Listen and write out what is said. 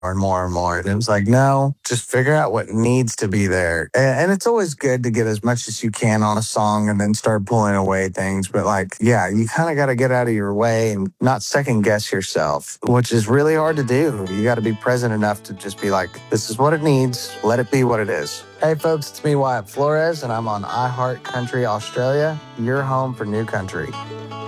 and more and more. And it was like, no, just figure out what needs to be there. And it's always good to get as much as you can on a song and then start pulling away things. But like, yeah, you kind of got to get out of your way and not second guess yourself, which is really hard to do. You got to be present enough to just be like, this is what it needs. Let it be what it is. Hey, folks, it's me, Wyatt Flores, and I'm on iHeart Country Australia, your home for new country.